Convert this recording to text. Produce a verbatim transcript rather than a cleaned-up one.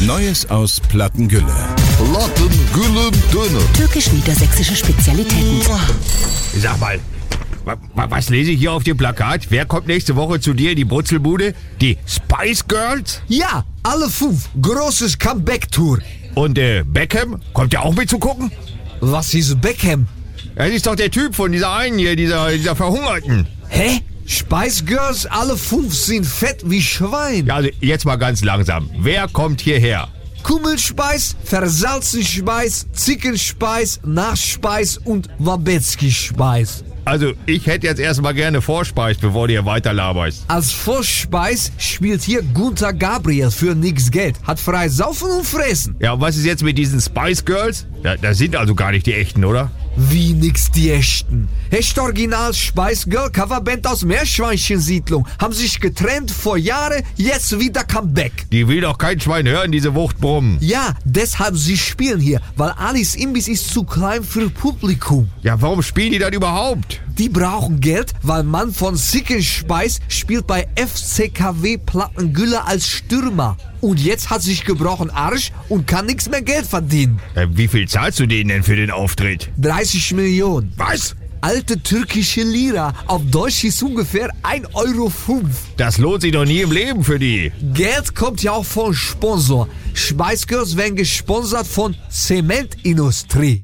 Neues aus Plattengülle. Plattengülle Döner. Türkisch-niedersächsische Spezialitäten. Sag mal, wa- wa- was lese ich hier auf dem Plakat? Wer kommt nächste Woche zu dir in die Brutzelbude? Die Spice Girls? Ja, alle fünf. Großes Comeback-Tour. Und äh, Beckham? Kommt der auch mit zu gucken? Was ist Beckham? Das ist doch der Typ von dieser einen hier, dieser, dieser Verhungerten. Hä? Spice Girls, alle fünf sind fett wie Schwein. Ja, also jetzt mal ganz langsam. Wer kommt hierher? Kummelspeis, Versalzenspeis, Zickenspeis, Nachspeis und Wabetzky-Speis. Also ich hätte jetzt erstmal gerne Vorspeis, bevor du hier weiter laberst. Als Vorspeis spielt hier Gunther Gabriel für nix Geld. Hat frei saufen und fressen. Ja, und was ist jetzt mit diesen Spice Girls? Ja, das sind also gar nicht die echten, oder? Wie nix die echten. Echt original Spice Girl Coverband aus Meerschweinchensiedlung. Haben sich getrennt vor Jahren, jetzt wieder Comeback. Die will doch kein Schwein hören, diese Wucht brummen. Ja, deshalb sie spielen hier, weil Alice Imbiss ist zu klein für Publikum. Ja, warum spielen die dann überhaupt? Die brauchen Geld, weil Mann von Sickenspeis spielt bei F C K W Plattengülle als Stürmer. Und jetzt hat sich gebrochen Arsch und kann nichts mehr Geld verdienen. Äh, wie viel zahlst du denen denn für den Auftritt? dreißig Millionen. Was? Alte türkische Lira. Auf Deutsch ist ungefähr ein Euro fünf. Das lohnt sich doch nie im Leben für die. Geld kommt ja auch von Sponsor. Spice Girls werden gesponsert von Zementindustrie.